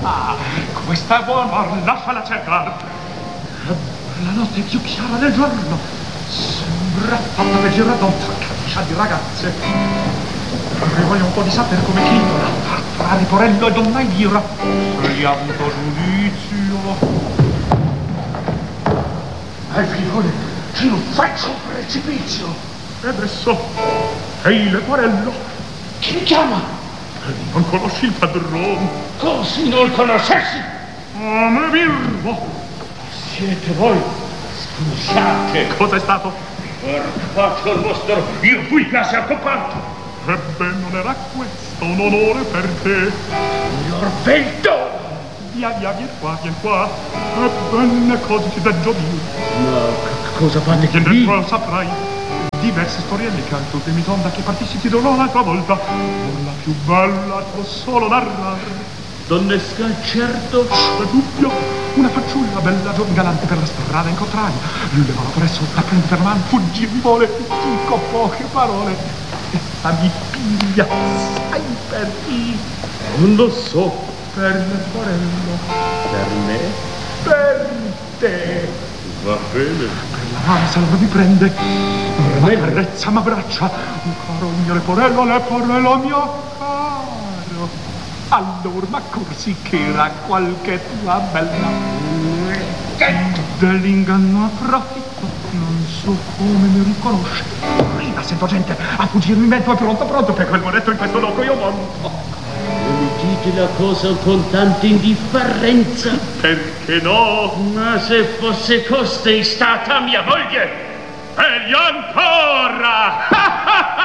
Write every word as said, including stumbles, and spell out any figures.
Ah, questa è buona, lasciala cercare. La notte è più chiara del giorno. Sembra fatta per girare da un caccia di ragazze. Avrei voglia un po' di sapere come titola. Tra Leporello e Donna Ira. Se gli ha avuto giudizio. Al figlione, ci lo faccio un precipizio. E adesso, ehi Leporello. Chi mi chiama? Non conosci il padrone? Così non conoscessi? Oh, me birbo. Siete voi? Scusate. Cosa è stato? Porcato il vostro, io fui quasi accompato. Ebbene, non era questo un onore per te. Signor Vento! Via, via, vieni qua, vieni qua. Ebbene, cosa ti devo dire? Ma cosa fate qui? Dentro lo saprai. Diverse storielle che al tuo demitonda che partissi ti dovrò un'altra volta. Non la più bella, può solo narrare. Donnesca, certo. È dubbio. Una fanciulla bella, giovane, galante per la strada incontrare. Lui levava presso, la prende per mano, fuggì vuole. Dico poche parole. Essa mi piglia, sai per chi? Non lo so. Per Leporello. Per me? Per te. Va bene. Per la mano se la mi prende. Ma carezza, ma braccia. Un caro mio Leporello, Leporello mio caro. Allora, ma corsi che era qualche tua bella. Dell'inganno approfitto. Non so come mi riconosce. Arriva, sento gente a fuggirmi in mezzo. È pronto, pronto, per quel monetto in questo loco io monto. Mi dite la cosa con tanta indifferenza? Perché no? Ma se fosse costei stata mia moglie! Meglio ancora!